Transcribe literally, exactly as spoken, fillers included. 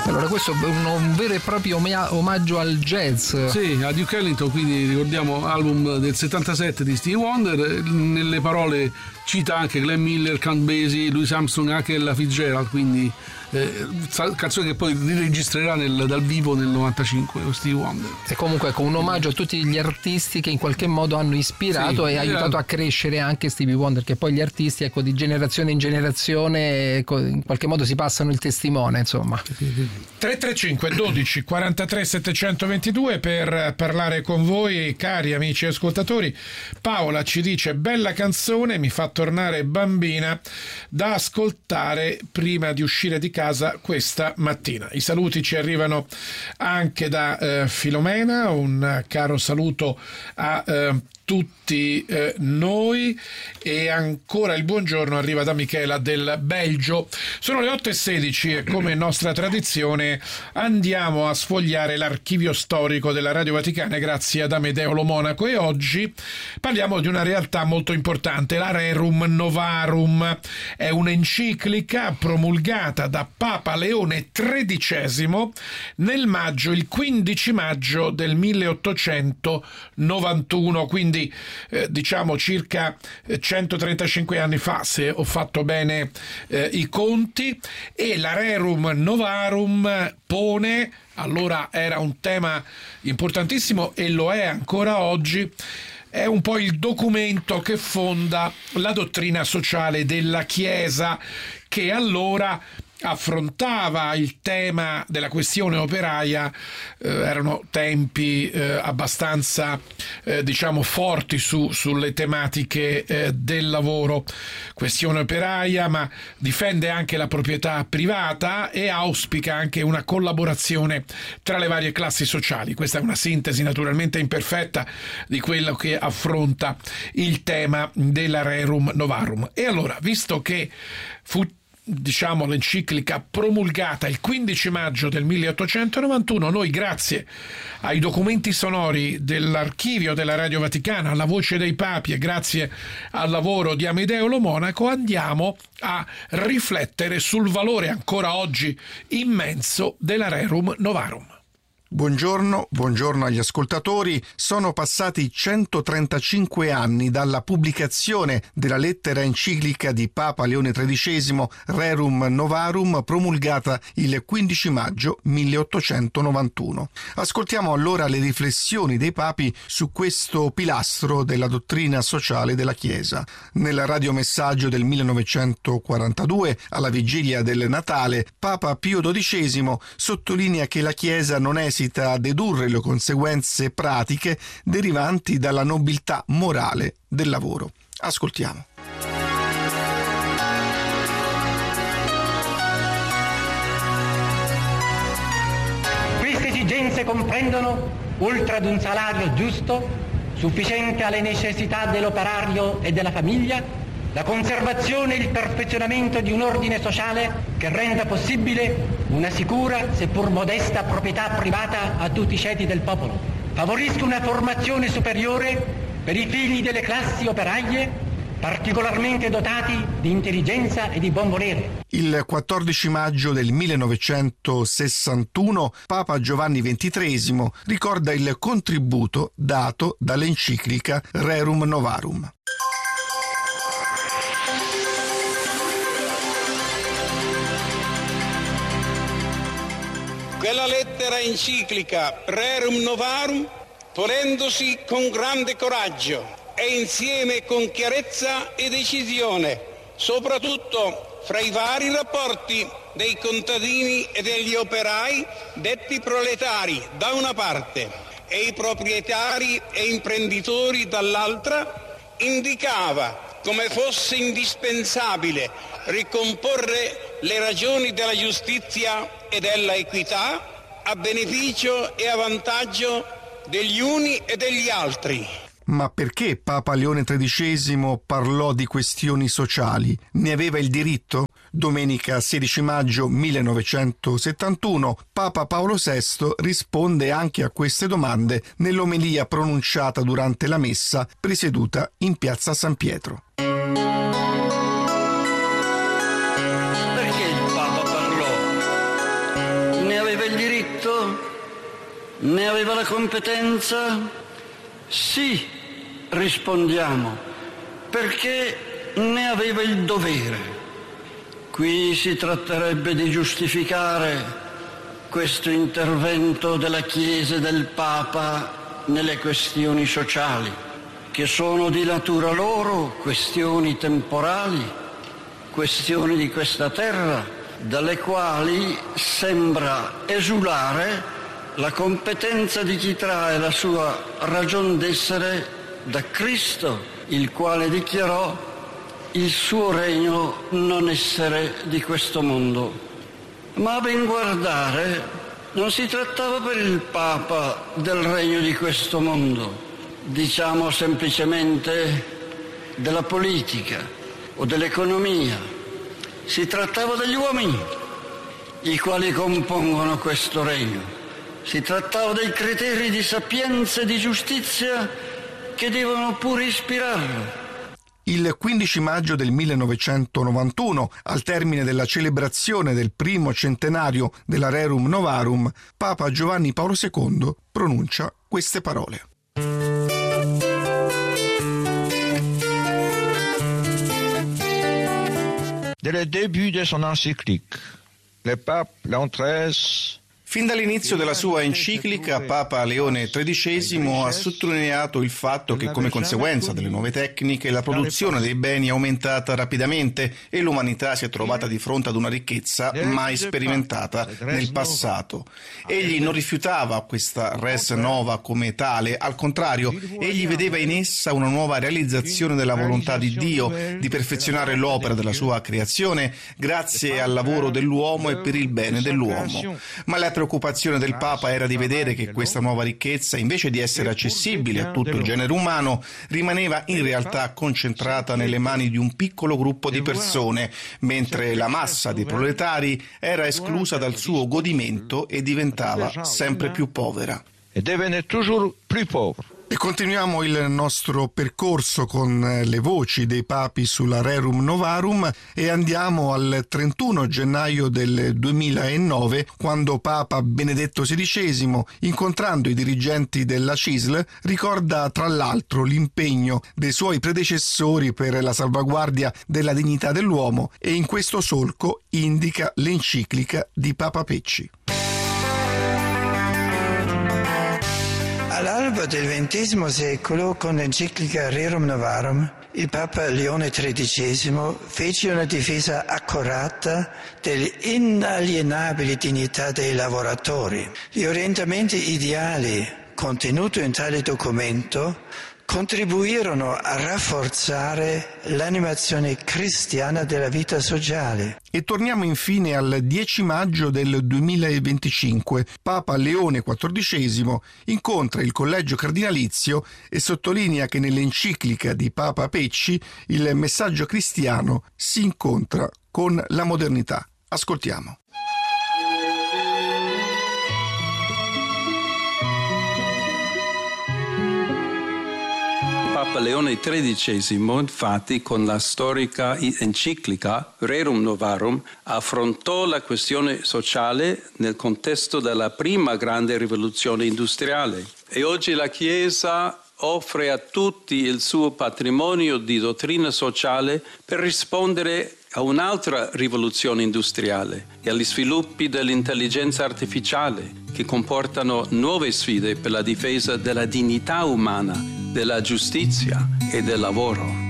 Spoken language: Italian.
Allora, questo è un, un vero e proprio omea- omaggio al jazz. Sì, a Duke Ellington, quindi ricordiamo album del settantasette di Stevie Wonder. Nelle parole cita anche Glenn Miller, Count Basie, Louis Armstrong, anche Ella Fitzgerald, quindi eh, canzone che poi riregistrerà nel, dal vivo nel novantacinque con Stevie Wonder. E comunque ecco, un omaggio a tutti gli artisti che in qualche modo hanno ispirato sì, e aiutato a crescere anche Stevie Wonder, che poi gli artisti, ecco, di generazione in generazione, ecco, in qualche modo si passano il testimone, insomma. tre tre cinque dodici quarantatré settecentoventidue per parlare con voi, cari amici ascoltatori. Paola ci dice: bella canzone, mi fa tornare bambina da ascoltare prima di uscire di casa questa mattina. I saluti ci arrivano anche da eh, Filomena, un caro saluto a eh, tutti eh, noi, e ancora il buongiorno arriva da Michela del Belgio. Sono le otto e sedici e come nostra tradizione andiamo a sfogliare l'archivio storico della Radio Vaticana grazie ad Amedeo Lo Monaco, e oggi parliamo di una realtà molto importante, la Rerum Novarum. È un'enciclica promulgata da Papa Leone tredicesimo nel maggio, il quindici maggio del milleottocentonovantuno, quindi Eh, diciamo circa centotrentacinque anni fa, se ho fatto bene eh, i conti. E la Rerum Novarum pone, allora era un tema importantissimo e lo è ancora oggi, è un po' il documento che fonda la dottrina sociale della Chiesa, che allora affrontava il tema della questione operaia. Eh, erano tempi eh, abbastanza eh, diciamo forti su, sulle tematiche eh, del lavoro. Questione operaia, ma difende anche la proprietà privata e auspica anche una collaborazione tra le varie classi sociali. Questa è una sintesi naturalmente imperfetta di quello che affronta il tema della Rerum Novarum. E allora, visto che fu diciamo l'enciclica promulgata il quindici maggio del milleottocentonovantuno, noi grazie ai documenti sonori dell'archivio della Radio Vaticana, alla voce dei papi, e grazie al lavoro di Amedeo Lo Monaco andiamo a riflettere sul valore ancora oggi immenso della Rerum Novarum. Buongiorno, buongiorno agli ascoltatori. Sono passati centotrentacinque anni dalla pubblicazione della lettera enciclica di Papa Leone tredicesimo Rerum Novarum, promulgata il quindici maggio milleottocentonovantuno. Ascoltiamo allora le riflessioni dei papi su questo pilastro della dottrina sociale della Chiesa. Nel radiomessaggio del millenovecentoquarantadue, alla vigilia del Natale, Papa Pio dodicesimo sottolinea che la Chiesa non è a dedurre le conseguenze pratiche derivanti dalla nobiltà morale del lavoro. Ascoltiamo. Queste esigenze comprendono, oltre ad un salario giusto, sufficiente alle necessità dell'operario e della famiglia, la conservazione e il perfezionamento di un ordine sociale che renda possibile una sicura, seppur modesta, proprietà privata a tutti i ceti del popolo. Favorisca una formazione superiore per i figli delle classi operaie, particolarmente dotati di intelligenza e di buon volere. Il quattordici maggio del millenovecentosessantuno Papa Giovanni ventitresimo ricorda il contributo dato dall'enciclica Rerum Novarum. Quella lettera enciclica Rerum Novarum, ponendosi con grande coraggio e insieme con chiarezza e decisione, soprattutto fra i vari rapporti dei contadini e degli operai detti proletari da una parte e i proprietari e imprenditori dall'altra, indicava come fosse indispensabile ricomporre le ragioni della giustizia e della equità a beneficio e a vantaggio degli uni e degli altri. Ma perché Papa Leone tredicesimo parlò di questioni sociali? Ne aveva il diritto? Domenica sedici maggio millenovecentosettantuno Papa Paolo sesto risponde anche a queste domande nell'omelia pronunciata durante la messa presieduta in piazza San Pietro. Perché il Papa parlò? Ne il diritto? Ne aveva la competenza? Sì, rispondiamo, perché ne aveva il dovere. Qui si tratterebbe di giustificare questo intervento della Chiesa e del Papa nelle questioni sociali, che sono di natura loro questioni temporali, questioni di questa terra, dalle quali sembra esulare la competenza di chi trae la sua ragion d'essere da Cristo, il quale dichiarò il suo regno non essere di questo mondo. Ma a ben guardare non si trattava per il Papa del regno di questo mondo, diciamo semplicemente della politica o dell'economia. Si trattava degli uomini, i quali compongono questo regno. Si trattava dei criteri di sapienza e di giustizia che devono pure ispirarlo. Il quindici maggio del millenovecentonovantuno, al termine della celebrazione del primo centenario della Rerum Novarum, Papa Giovanni Paolo secondo pronuncia queste parole. Dès le début de son encyclique, le pape Léon treize Fin dall'inizio della sua enciclica, Papa Leone tredicesimo ha sottolineato il fatto che come conseguenza delle nuove tecniche la produzione dei beni è aumentata rapidamente e l'umanità si è trovata di fronte ad una ricchezza mai sperimentata nel passato. Egli non rifiutava questa res nova come tale, al contrario, egli vedeva in essa una nuova realizzazione della volontà di Dio di perfezionare l'opera della sua creazione grazie al lavoro dell'uomo e per il bene dell'uomo. Ma la preoccupazione del Papa era di vedere che questa nuova ricchezza, invece di essere accessibile a tutto il genere umano, rimaneva in realtà concentrata nelle mani di un piccolo gruppo di persone, mentre la massa dei proletari era esclusa dal suo godimento e diventava sempre più povera. et devenait toujours plus pauvre. E continuiamo il nostro percorso con le voci dei papi sulla Rerum Novarum e andiamo al trentuno gennaio del duemilanove, quando Papa Benedetto sedicesimo, incontrando i dirigenti della C I S L, ricorda tra l'altro l'impegno dei suoi predecessori per la salvaguardia della dignità dell'uomo e in questo solco indica l'enciclica di Papa Pecci. All'alba del ventesimo secolo, con l'enciclica Rerum Novarum, il Papa Leone tredicesimo fece una difesa accurata dell'inalienabile dignità dei lavoratori. Gli orientamenti ideali contenuti in tale documento contribuirono a rafforzare l'animazione cristiana della vita sociale. E torniamo infine al dieci maggio del duemilaventicinque. Papa Leone quattordicesimo incontra il collegio cardinalizio e sottolinea che nell'enciclica di Papa Pecci il messaggio cristiano si incontra con la modernità. Ascoltiamo. Papa Leone tredicesimo, infatti, con la storica enciclica Rerum Novarum, affrontò la questione sociale nel contesto della prima grande rivoluzione industriale. E oggi la Chiesa offre a tutti il suo patrimonio di dottrina sociale per rispondere a un'altra rivoluzione industriale e agli sviluppi dell'intelligenza artificiale che comportano nuove sfide per la difesa della dignità umana, della giustizia e del lavoro.